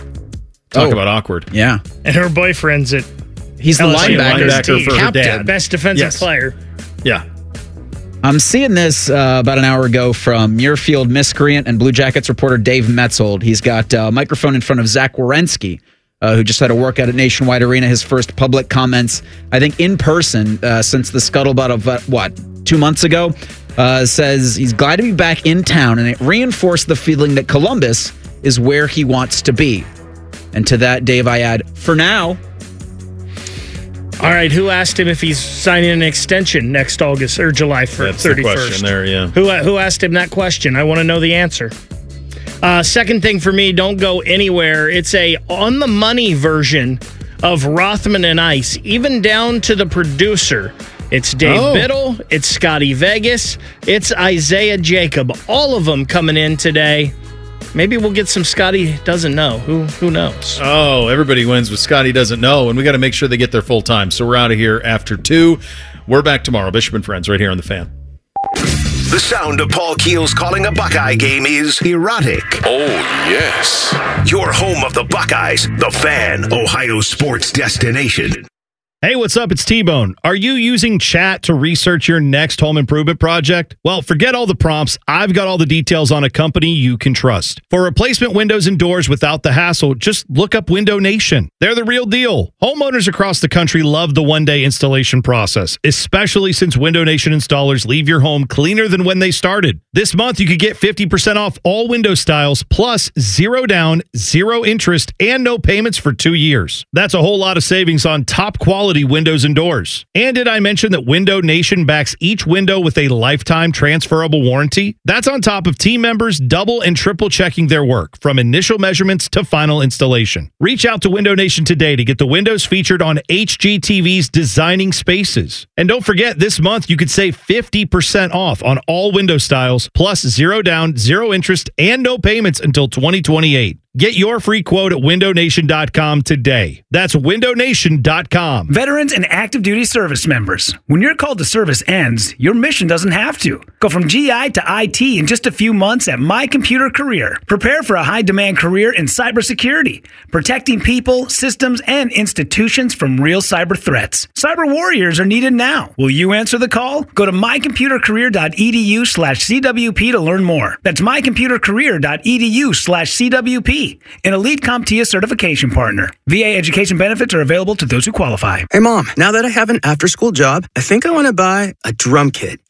Talk Oh. about awkward. Yeah. And her boyfriend's at He's the L S U, linebacker, linebacker for her captain. dad. best defensive Yes. player. Yeah. I'm seeing this uh, about an hour ago from Muirfield miscreant and Blue Jackets reporter Dave Metzold. He's got a microphone in front of Zach Wierenski, uh, who just had a workout at Nationwide Arena, his first public comments, I think, in person uh, since the scuttlebutt of, uh, what, two months ago, uh, says he's glad to be back in town, and it reinforced the feeling that Columbus is where he wants to be. And to that, Dave, I add, for now. All right, who asked him if he's signing an extension next August or July That's the thirty-first? question there, yeah. Who who asked him that question? I want to know the answer. Uh, second thing for me, don't go anywhere. It's a on the money version of Rothman and Ice, even down to the producer. It's Dave Oh. Biddle, it's Scotty Vegas, it's Isaiah Jacob. All of them coming in today. Maybe we'll get some Scotty doesn't know. Who who knows? Oh, everybody wins with Scotty doesn't know, and we got to make sure they get there full time. So we're out of here after two. We're back tomorrow. Bishop and Friends right here on The Fan. The sound of Paul Keels calling a Buckeye game is erotic. Oh, yes. Your home of the Buckeyes, The Fan, Ohio sports destination. Hey, what's up? It's T-Bone. Are you using chat to research your next home improvement project? Well, forget all the prompts. I've got all the details on a company you can trust. For replacement windows and doors without the hassle, just look up Window Nation. They're the real deal. Homeowners across the country love the one-day installation process, especially since Window Nation installers leave your home cleaner than when they started. This month, you could get fifty percent off all window styles, plus zero down, zero interest, and no payments for two years. That's a whole lot of savings on top quality windows and doors. And did I mention that Window Nation backs each window with a lifetime transferable warranty? That's on top of team members double and triple checking their work from initial measurements to final installation. Reach out to Window Nation today to get the windows featured on H G T V's Designing Spaces. And don't forget, this month you could save fifty percent off on all window styles, plus zero down, zero interest, and no payments until twenty twenty-eight. Get your free quote at window nation dot com today. That's window nation dot com. Veterans and active duty service members, when your call to service ends, your mission doesn't have to. Go from G I to I T in just a few months at My Computer Career. Prepare for a high-demand career in cybersecurity, protecting people, systems, and institutions from real cyber threats. Cyber warriors are needed now. Will you answer the call? Go to my computer career dot e d u slash c w p to learn more. That's my computer career dot e d u slash c w p. An elite CompTIA certification partner. V A education benefits are available to those who qualify. Hey, Mom, now that I have an after-school job, I think I want to buy a drum kit.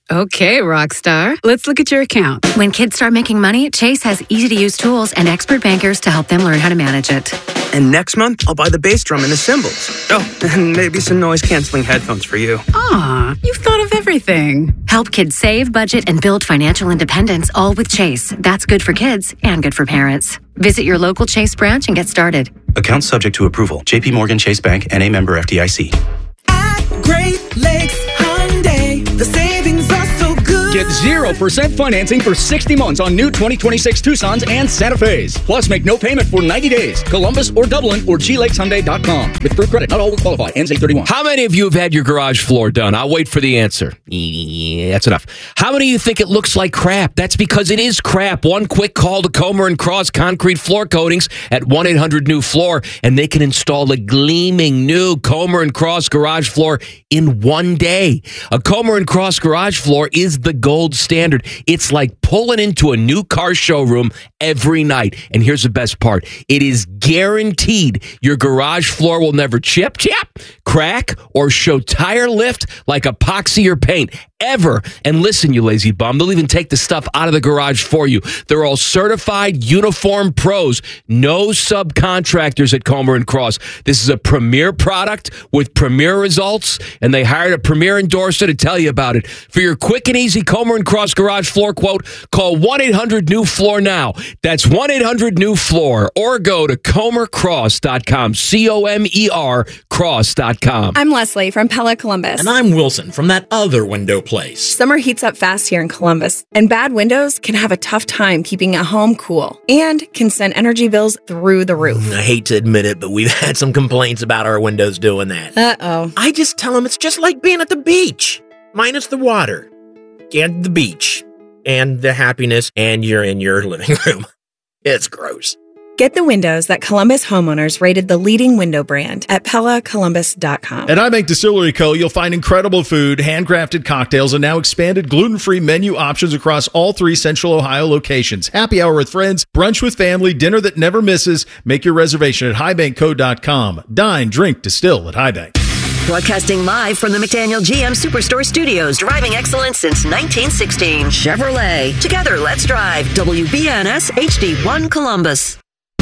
Okay, rock star. Let's look at your account. When kids start making money, Chase has easy-to-use tools and expert bankers to help them learn how to manage it. And next month, I'll buy the bass drum and the cymbals. Oh, and maybe some noise-canceling headphones for you. Aw, you've thought of everything. Help kids save, budget, and build financial independence, all with Chase. That's good for kids and good for parents. Visit your local Chase branch and get started. Account subject to approval. J P Morgan Chase Bank, N A member F D I C. At Great Lakes Hyundai, the savings are so good. Get zero percent financing for sixty months on new twenty twenty-six Tucsons and Santa Fe's. Plus, make no payment for ninety days. Columbus or Dublin or G Lakes Hyundai dot com. With approved credit, not all will qualify. Ends eight thirty-one. How many of you have had your garage floor done? I'll wait for the answer. Yeah, that's enough. How many of you think it looks like crap? That's because it is crap. One quick call to Comer and Cross Concrete Floor Coatings at one eight hundred new floor, and they can install a gleaming new Comer and Cross garage floor in one day. A Comer and Cross garage floor is the gold standard. It's like pulling into a new car showroom every night. And here's the best part. It is guaranteed your garage floor will never chip, chip, crack, or show tire lift like epoxy or paint. Ever. And listen, you lazy bum, they'll even take the stuff out of the garage for you. They're all certified uniform pros. No subcontractors at Comer and Cross. This is a premier product with premier results, and they hired a premier endorser to tell you about it. For your quick and easy Comer and Cross garage floor quote, call one eight hundred new floor now. That's one eight hundred new floor, or go to comer cross dot com. C O M E R cross dot com. I'm Leslie from Pella Columbus. And I'm Wilson from that other window place. Summer heats up fast here in Columbus, and bad windows can have a tough time keeping a home cool and can send energy bills through the roof. I hate to admit it, but we've had some complaints about our windows doing that. Uh-oh. I just tell them it's just like being at the beach, minus the water and the beach and the happiness, and you're in your living room. It's gross. Get the windows that Columbus homeowners rated the leading window brand at pella columbus dot com. At iBank Distillery Co., you'll find incredible food, handcrafted cocktails, and now expanded gluten-free menu options across all three Central Ohio locations. Happy hour with friends, brunch with family, dinner that never misses. Make your reservation at high bank co dot com. Dine, drink, distill at Highbank. Broadcasting live from the McDaniel G M Superstore Studios. Driving excellence since nineteen sixteen. Chevrolet. Together, let's drive. W B N S H D one Columbus.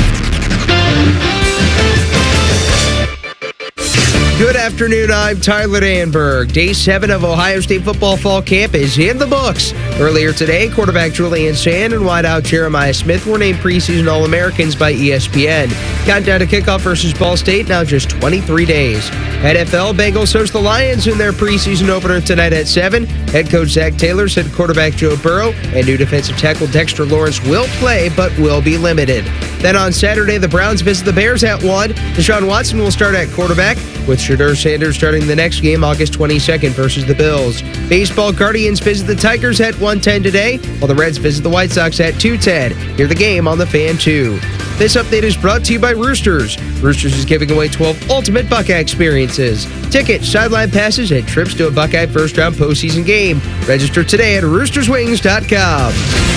Good afternoon, I'm Tyler Danberg. Day seven of Ohio State football fall camp is in the books. Earlier today, quarterback Julian Sand and wideout Jeremiah Smith were named preseason All-Americans by E S P N. Countdown to kickoff versus Ball State now just twenty-three days. N F L, Bengals host the Lions in their preseason opener tonight at seven. Head coach Zach Taylor said quarterback Joe Burrow and new defensive tackle Dexter Lawrence will play but will be limited. Then on Saturday, the Browns visit the Bears at one. Deshaun Watson will start at quarterback, with Shedeur Sanders starting the next game August twenty-second versus the Bills. Baseball, Guardians visit the Tigers at one ten today, while the Reds visit the White Sox at two ten. Hear the game on the Fan two. This update is brought to you by Roosters. Roosters is giving away twelve ultimate Buckeye experiences. Tickets, sideline passes, and trips to a Buckeye first-round postseason game. Register today at roosters wings dot com.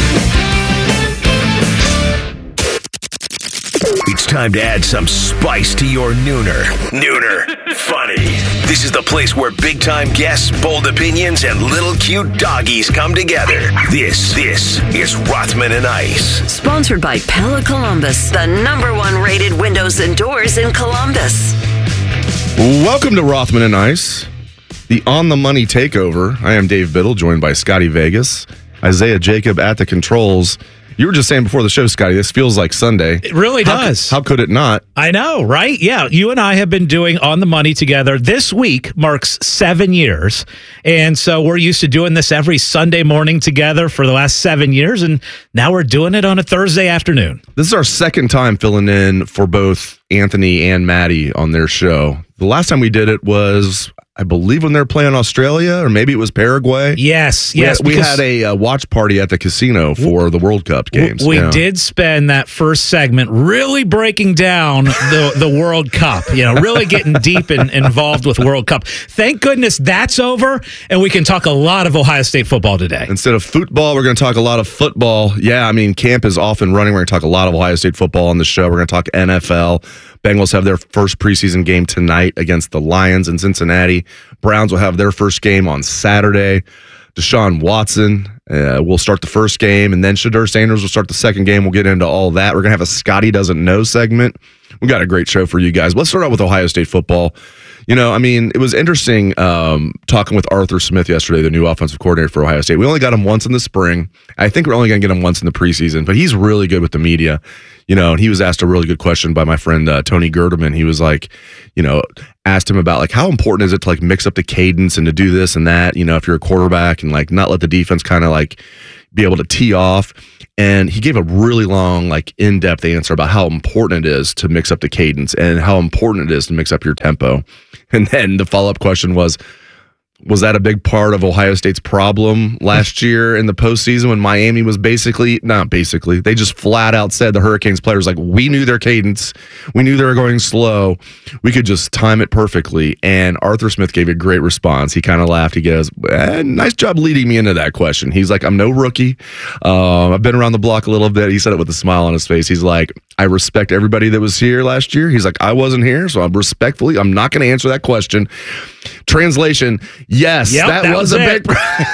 It's time to add some spice to your nooner. Nooner. Funny. This is the place where big-time guests, bold opinions, and little cute doggies come together. This, this is Rothman and Ice. Sponsored by Pella Columbus, the number one rated windows and doors in Columbus. Welcome to Rothman and Ice, the On the Money takeover. I am Dave Biddle, joined by Scotty Vegas, Isaiah Jacob at the controls. You were just saying before the show, Scotty, this feels like Sunday. It really how does. Could, how could it not? I know, right? Yeah, you and I have been doing On the Money together. This week marks seven years. And so we're used to doing this every Sunday morning together for the last seven years. And now we're doing it on a Thursday afternoon. This is our second time filling in for both Anthony and Maddie on their show. The last time we did it was, I believe, when they were playing Australia, or maybe it was Paraguay. Yes, we yes. Had, we had a uh, watch party at the casino for the World Cup games. We yeah. did spend that first segment really breaking down the, the World Cup, you know, really getting deep and involved with World Cup. Thank goodness that's over, and we can talk a lot of Ohio State football today. Instead of football, we're going to talk a lot of football. Yeah, I mean, camp is off and running. We're going to talk a lot of Ohio State football on the show. We're going to talk N F L. Bengals have their first preseason game tonight against the Lions in Cincinnati. Browns will have their first game on Saturday. Deshaun Watson uh, will start the first game, and then Shedeur Sanders will start the second game. We'll get into all that. We're going to have a Scotty Doesn't Know segment. We got a great show for you guys. Let's start out with Ohio State football. You know, I mean, it was interesting um, talking with Arthur Smith yesterday, the new offensive coordinator for Ohio State. We only got him once in the spring. I think we're only going to get him once in the preseason, but he's really good with the media. You know, and he was asked a really good question by my friend uh, Tony Gerdeman. He was like, you know, asked him about like how important is it to like mix up the cadence and to do this and that, you know, if you're a quarterback and like not let the defense kind of like be able to tee off. And he gave a really long, like in-depth answer about how important it is to mix up the cadence and how important it is to mix up your tempo. And then the follow-up question was, was that a big part of Ohio State's problem last year in the postseason when Miami was basically, not basically, they just flat out said the Hurricanes players, like, we knew their cadence. We knew they were going slow. We could just time it perfectly. And Arthur Smith gave a great response. He kind of laughed. He goes, eh, nice job leading me into that question. He's like, I'm no rookie. Uh, I've been around the block a little bit. He said it with a smile on his face. He's like, I respect everybody that was here last year. He's like, I wasn't here, so I'm respectfully, I'm not going to answer that question. Translation, yes, yep, that, that was, was a it.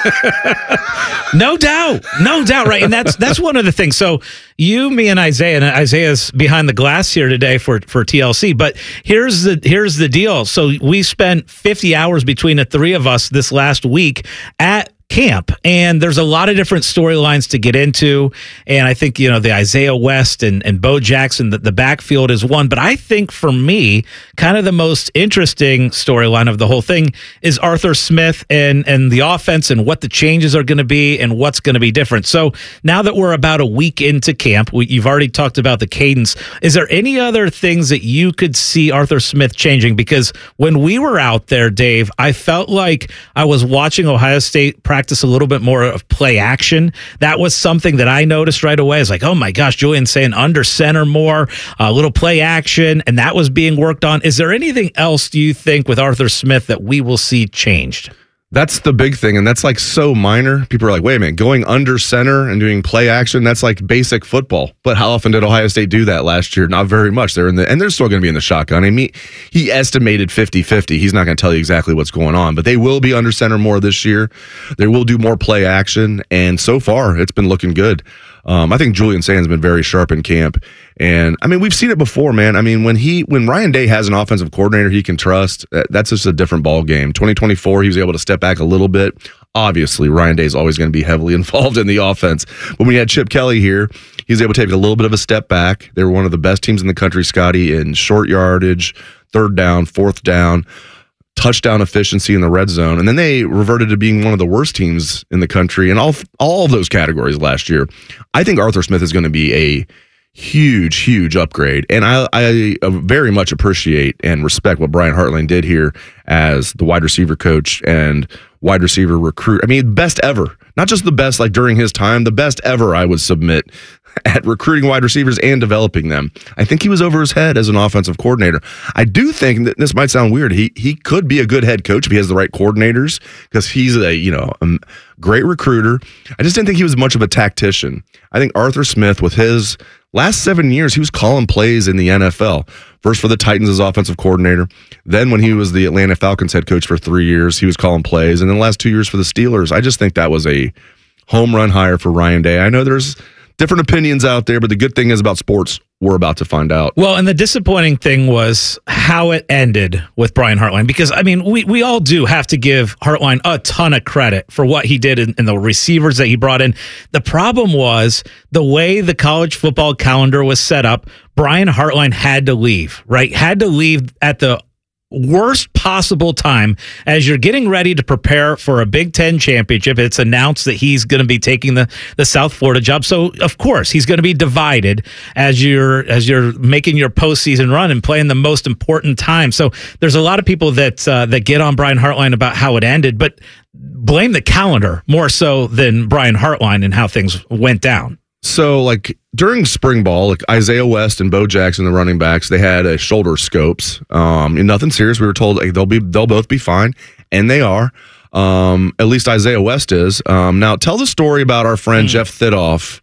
big No doubt. No doubt, right? And that's that's one of the things. So you, me, and Isaiah, and Isaiah's behind the glass here today for, for T L C. But here's the here's the deal. So we spent fifty hours between the three of us this last week at camp, and there's a lot of different storylines to get into, and I think, you know, the Isaiah West and, and Bo Jackson, the, the backfield is one, but I think for me, kind of the most interesting storyline of the whole thing is Arthur Smith and and the offense and what the changes are going to be and what's going to be different. So now that we're about a week into camp, we, you've already talked about the cadence. Is there any other things that you could see Arthur Smith changing? Because when we were out there, Dave, I felt like I was watching Ohio State practice a little bit more of play action. That was something that I noticed right away. It's like, oh my gosh, Julian's saying under center more, a little play action, and that was being worked on. Is there anything else, do you think, with Arthur Smith that we will see changed? That's the big thing, and that's like so minor. People are like, wait a minute, going under center and doing play action, that's like basic football. But how often did Ohio State do that last year? Not very much. They're in the, and they're still going to be in the shotgun. I mean, he estimated fifty-fifty. He's not going to tell you exactly what's going on, but they will be under center more this year. They will do more play action, and so far, it's been looking good. Um, I think Julian Sands has been very sharp in camp. And I mean, we've seen it before, man. I mean, when he, when Ryan Day has an offensive coordinator he can trust, that's just a different ball game. twenty twenty-four, he was able to step back a little bit. Obviously, Ryan Day is always going to be heavily involved in the offense. But when you had Chip Kelly here, he was able to take a little bit of a step back. They were one of the best teams in the country, Scotty, in short yardage, third down, fourth down, touchdown efficiency in the red zone, and then they reverted to being one of the worst teams in the country in all all of those categories last year. I think Arthur Smith is going to be a huge, huge upgrade, and I, I very much appreciate and respect what Brian Hartline did here as the wide receiver coach and wide receiver recruit. I mean, best ever, not just the best like during his time, the best ever, I would submit, at recruiting wide receivers and developing them. I think he was over his head as an offensive coordinator. I do think that this might sound weird. He he could be a good head coach if he has the right coordinators, because he's a, you know, a great recruiter. I just didn't think he was much of a tactician. I think Arthur Smith, with his last seven years, he was calling plays in the N F L. First for the Titans as offensive coordinator. Then when he was the Atlanta Falcons head coach for three years, he was calling plays. And then the last two years for the Steelers. I just think that was a home run hire for Ryan Day. I know there's different opinions out there, but the good thing is about sports, we're about to find out. Well, and the disappointing thing was how it ended with Brian Hartline, because, I mean, we, we all do have to give Hartline a ton of credit for what he did and the receivers that he brought in. The problem was the way the college football calendar was set up, Brian Hartline had to leave, right? Had to leave at the worst possible time as you're getting ready to prepare for a Big Ten championship. It's announced that he's going to be taking the, the South Florida job. So of course he's going to be divided as you're as you're making your postseason run and playing the most important time. So there's a lot of people that uh, that get on Brian Hartline about how it ended, but blame the calendar more so than Brian Hartline and how things went down. So, like, during spring ball, like Isaiah West and Bo Jackson, the running backs, they had uh, shoulder scopes. Um, and nothing serious. We were told like, they'll be they'll both be fine, and they are. Um, at least Isaiah West is. Um, now, tell the story about our friend mm. Jeff Thidoff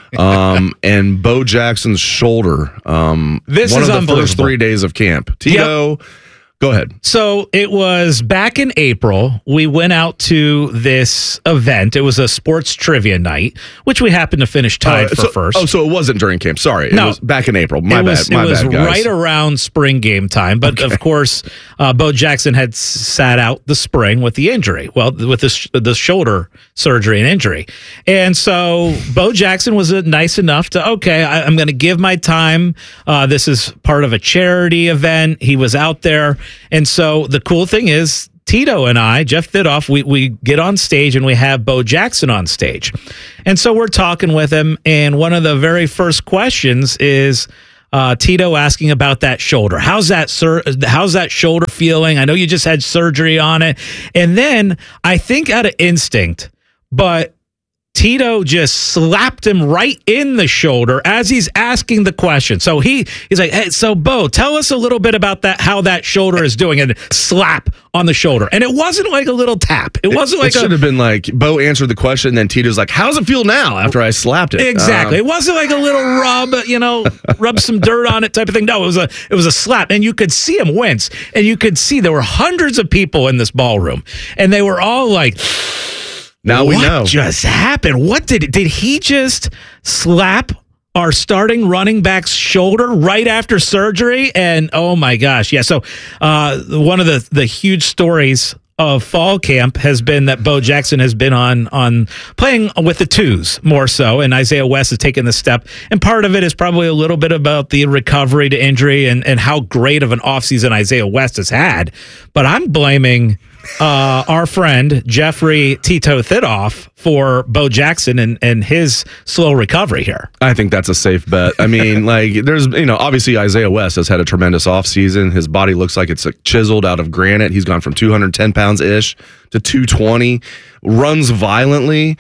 um, and Bo Jackson's shoulder. Um, this one is of the first three days of camp. Tito, yep. Go ahead. So it was back in April. We went out to this event. It was a sports trivia night, which we happened to finish tied Uh, for so, first. Oh, so it wasn't during camp. Sorry. It No. was back in April. My it was, bad. My it was bad, guys. right around spring game time. But of course, uh, Bo Jackson had s- sat out the spring with the injury. Well, with the, sh- the shoulder surgery and injury. And so Bo Jackson was uh, nice enough to, okay, I, I'm going to give my time. Uh, this is part of a charity event. He was out there. And so the cool thing is, Tito and I, Jeff Thidoff, we, we get on stage and we have Bo Jackson on stage. And so we're talking with him. And one of the very first questions is uh, Tito asking about that shoulder. How's that, sir? How's that shoulder feeling? I know you just had surgery on it. And then I think out of instinct, but Tito just slapped him right in the shoulder as he's asking the question. So he he's like, hey, so Bo, tell us a little bit about that, how that shoulder is doing, and slap on the shoulder. And it wasn't like a little tap. It wasn't It, like it should a, have been like Bo answered the question, then Tito's like, "How's it feel now?" After I slapped it. Exactly. Um, It wasn't like a little rub, you know, rub some dirt on it type of thing. No, it was a it was a slap, and you could see him wince, and you could see there were hundreds of people in this ballroom, and they were all like, now we what know. just happened? What did did he just slap our starting running back's shoulder right after surgery? And oh my gosh, yeah. So uh, one of the the huge stories of fall camp has been that Bo Jackson has been on on playing with the twos more so, and Isaiah West has taken the step. And part of it is probably a little bit about the recovery to injury and, and how great of an offseason Isaiah West has had. But I'm blaming uh, our friend Jeffrey Tito Thidoff for Bo Jackson and, and his slow recovery here. I think that's a safe bet. I mean, like, there's, you know, obviously Isaiah West has had a tremendous offseason. His body looks like it's like chiseled out of granite. He's gone from two hundred ten pounds ish to two twenty, runs violently.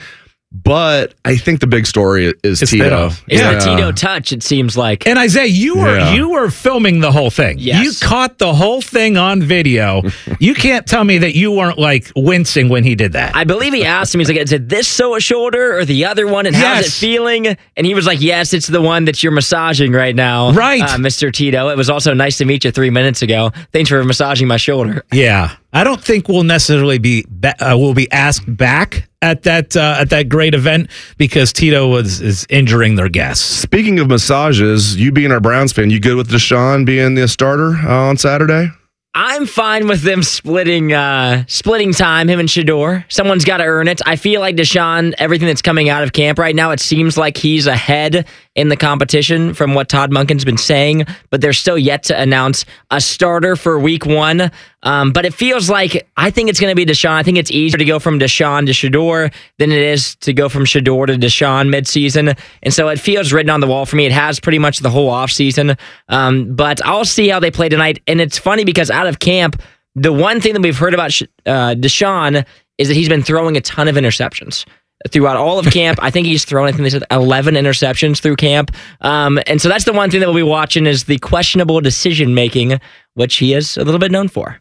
But I think the big story is It's Tito. Thidoff. It's Yeah. the Tito touch, it seems like. And Isaiah, you were Yeah. you were filming the whole thing. Yes. You caught the whole thing on video. You can't tell me that you weren't like wincing when he did that. I believe he asked him, he's like, is it this so shoulder or the other one? And how's it Yes. feeling? And he was like, yes, it's the one that you're massaging right now. Right. Uh, Mister Tito. It was also nice to meet you three minutes ago. Thanks for massaging my shoulder. Yeah, I don't think we'll necessarily be ba- uh, will be asked back at that uh, at that great event because Tito was is injuring their guests. Speaking of massages, you being our Browns fan, you good with Deshaun being the starter uh, on Saturday? I'm fine with them splitting uh, splitting time, him and Shador. Someone's got to earn it. I feel like Deshaun, everything that's coming out of camp right now, it seems like he's ahead in the competition from what Todd Monken's been saying, but they're still yet to announce a starter for week one. Um, but it feels like, I think it's going to be Deshaun. I think it's easier to go from Deshaun to Shador than it is to go from Shador to Deshaun midseason. And so it feels written on the wall for me. It has pretty much the whole offseason. Um, but I'll see how they play tonight. And it's funny because out of camp, the one thing that we've heard about uh, Deshaun is that he's been throwing a ton of interceptions. Throughout all of camp, I think he's thrown, I think they said eleven interceptions through camp. Um, and so that's the one thing that we'll be watching is the questionable decision-making, which he is a little bit known for.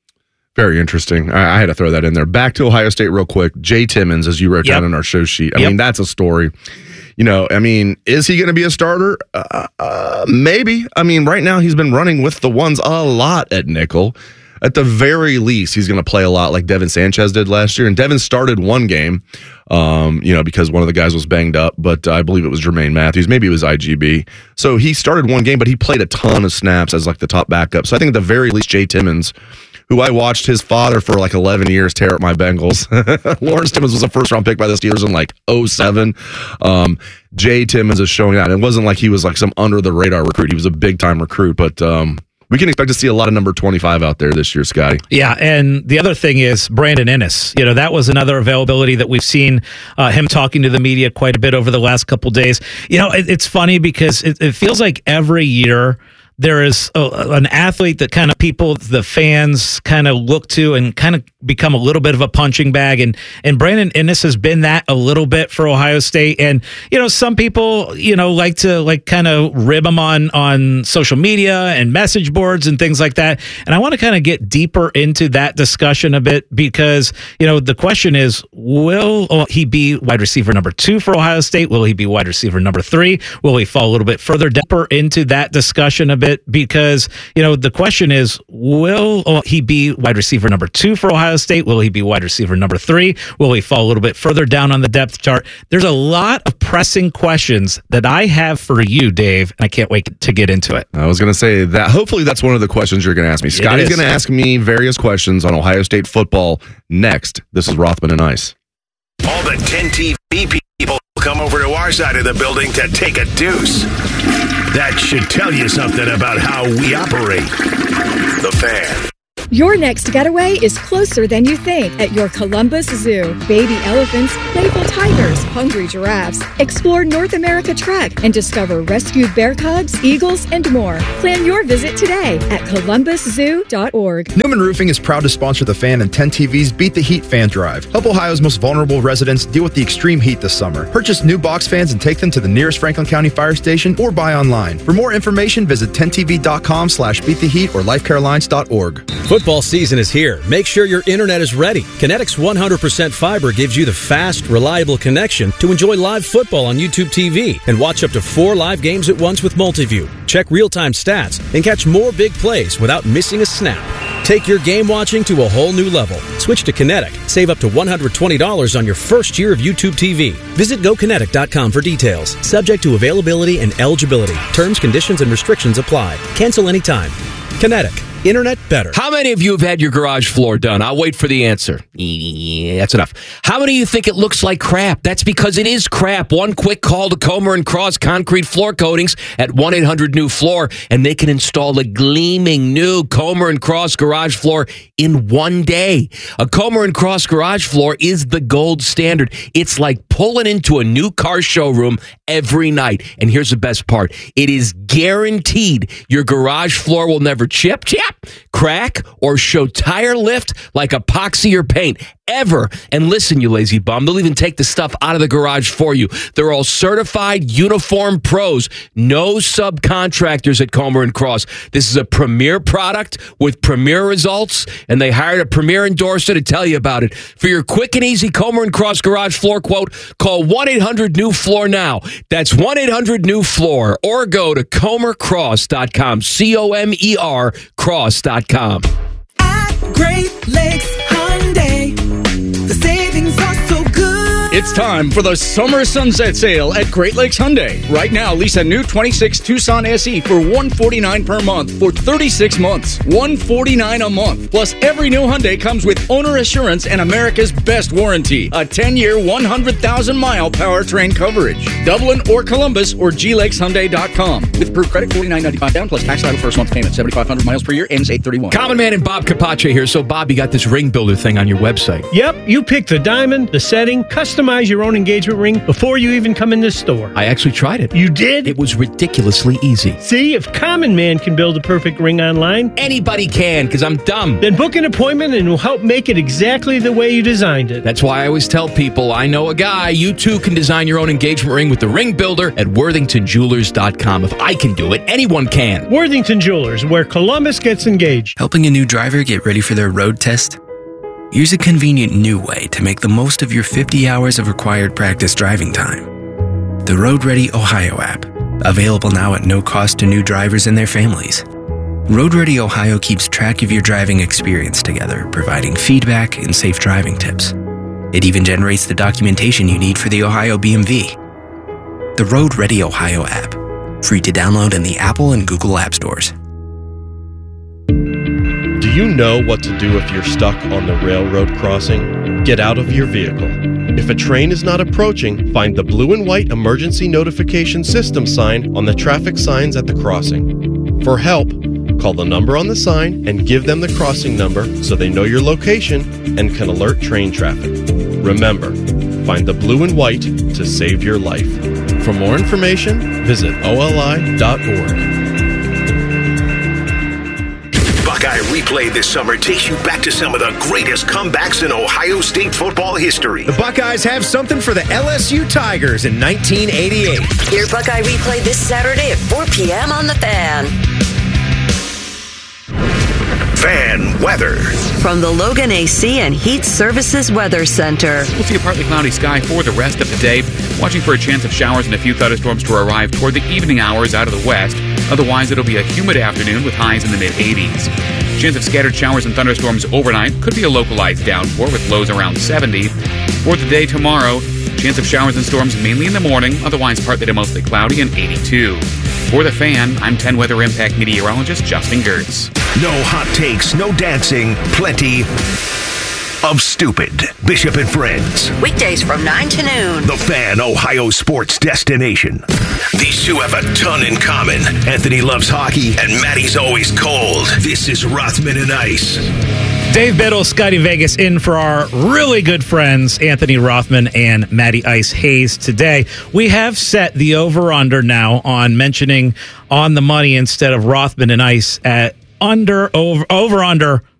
Very interesting. I, I had to throw that in there. Back to Ohio State real quick. Jay Timmons, as you wrote Yep. down in our show sheet. I Yep. mean, that's a story. You know, I mean, is he going to be a starter? Uh, uh, maybe. I mean, right now he's been running with the ones a lot at nickel. At the very least, he's going to play a lot like Devin Sanchez did last year. And Devin started one game, um, you know, because one of the guys was banged up, but I believe it was Jermaine Matthews. Maybe it was I G B. So he started one game, but he played a ton of snaps as like the top backup. So I think at the very least, Jay Timmons, who I watched his father for like eleven years tear up my Bengals. Lawrence Timmons was a first round pick by the Steelers in like oh seven. Um, Jay Timmons is showing out. It wasn't like he was like some under the radar recruit. He was a big time recruit, but um, we can expect to see a lot of number twenty-five out there this year, Scotty. Yeah, and the other thing is Brandon Ennis. You know, that was another availability that we've seen uh, him talking to the media quite a bit over the last couple days. You know, it, it's funny because it, it feels like every year there is a, an athlete that kind of people, the fans kind of look to and kind of become a little bit of a punching bag. And, and Brandon Inniss has been that a little bit for Ohio State. And, you know, some people, you know, like to like kind of rib him on, on social media and message boards and things like that. And I want to kind of get deeper into that discussion a bit because, you know, the question is, will he be wide receiver number two for Ohio State? Will he be wide receiver number three? Will he fall a little bit further deeper into that discussion a bit? Because, you know, the question is, will he be wide receiver number two for Ohio State? Will he be wide receiver number three? Will he fall a little bit further down on the depth chart? There's a lot of pressing questions that I have for you, Dave, and I can't wait to get into it. I was going to say that hopefully that's one of the questions you're going to ask me. Scotty's going to ask me various questions on Ohio State football next. This is Rothman and Ice. All the ten T V people come over to our side of the building to take a deuce. That should tell you something about how we operate. The Fan. Your next getaway is closer than you think at your Columbus Zoo. Baby elephants, playful tigers, hungry giraffes. Explore North America Trek and discover rescued bear cubs, eagles, and more. Plan your visit today at columbus zoo dot org. Newman Roofing is proud to sponsor The Fan and ten T V's Beat the Heat Fan Drive. Help Ohio's most vulnerable residents deal with the extreme heat this summer. Purchase new box fans and take them to the nearest Franklin County Fire Station or buy online. For more information, visit ten T V dot com slash beat the heat or life care alliance dot org. Football season is here. Make sure your internet is ready. Kinetics one hundred percent fiber gives you the fast, reliable connection to enjoy live football on YouTube T V and watch up to four live games at once with Multiview. Check real-time stats and catch more big plays without missing a snap. Take your game watching to a whole new level. Switch to Kinetic. Save up to one hundred twenty dollars on your first year of YouTube T V. Visit go kinetic dot com for details. Subject to availability and eligibility. Terms, conditions, and restrictions apply. Cancel anytime. Kinetic. Internet better. How many of you have had your garage floor done? I'll wait for the answer. Yeah, that's enough. How many of you think it looks like crap? That's because it is crap. One quick call to Comer and Cross Concrete Floor Coatings at one eight hundred new floor, and they can install a gleaming new Comer and Cross garage floor in one day. A Comer and Cross garage floor is the gold standard. It's like pulling into a new car showroom every night. And here's the best part. It is guaranteed your garage floor will never chip, chip, crack, or show tire lift like epoxy or paint ever. And listen, you lazy bum, they'll even take the stuff out of the garage for you. They're all certified uniform pros, no subcontractors at Comer and Cross. This is a premier product with premier results, and they hired a premier endorser to tell you about it. For your quick and easy Comer and Cross garage floor quote, call one eight hundred new floor now. That's one eight hundred new floor, or go to comer cross dot com, C O M E R cross dot com. At Great Lakes Hyundai, the savings are so good. It's time for the summer sunset sale at Great Lakes Hyundai. Right now, lease a new twenty-six Tucson S E for one hundred forty-nine dollars per month for thirty-six months. one hundred forty-nine dollars a month. Plus, every new Hyundai comes with owner assurance and America's best warranty. A ten-year, one hundred thousand mile powertrain coverage. Dublin or Columbus or G lakes hyundai dot com. With approved credit, forty-nine ninety-five down plus tax title first month payment. seventy-five hundred miles per year, ends eight thirty-one. Common Man and Bob Capace here. So, Bob, you got this ring builder thing on your website. Yep, you pick the diamond, the setting, customize your own engagement ring before you even come in this store. I actually tried it. You did? It was ridiculously easy. See, if Common Man can build a perfect ring online, anybody can, because I'm dumb. Then book an appointment and we'll help make it exactly the way you designed it. That's why I always tell people, I know a guy. You too can design your own engagement ring with the ring builder at worthington jewelers dot com. If I can do it, anyone can. Worthington Jewelers, where Columbus gets engaged. Helping a new driver get ready for their road test? Here's a convenient new way to make the most of your fifty hours of required practice driving time. The Road Ready Ohio app, available now at no cost to new drivers and their families. Road Ready Ohio keeps track of your driving experience together, providing feedback and safe driving tips. It even generates the documentation you need for the Ohio B M V. The Road Ready Ohio app, free to download in the Apple and Google App Stores. Do you know what to do if you're stuck on the railroad crossing? Get out of your vehicle. If a train is not approaching, find the blue and white emergency notification system sign on the traffic signs at the crossing. For help, call the number on the sign and give them the crossing number so they know your location and can alert train traffic. Remember, find the blue and white to save your life. For more information, visit O L I dot org. Buckeye Replay this summer takes you back to some of the greatest comebacks in Ohio State football history. The Buckeyes have something for the L S U Tigers in nineteen eighty-eight. Hear Buckeye Replay this Saturday at four p.m. on The Fan. Fan weather. From the Logan A C and Heat Services Weather Center. We'll see a partly cloudy sky for the rest of the day, watching for a chance of showers and a few thunderstorms to arrive toward the evening hours out of the west. Otherwise, it'll be a humid afternoon with highs in the mid-eighties. Chance of scattered showers and thunderstorms overnight. Could be a localized downpour with lows around seventy. For the day tomorrow, chance of showers and storms mainly in the morning, otherwise partly to mostly cloudy and eighty-two. For The Fan, I'm ten Weather Impact meteorologist Justin Gertz. No hot takes, no dancing, plenty of stupid. Bishop and Friends. Weekdays from nine to noon. The Fan, Ohio sports destination. These two have a ton in common. Anthony loves hockey, and Maddie's always cold. This is Rothman and Ice. Dave Biddle, Scotty Vegas in for our really good friends, Anthony Rothman and Maddie Ice Hayes today. We have set the over-under now on mentioning On the Money instead of Rothman and Ice at under, over, over-under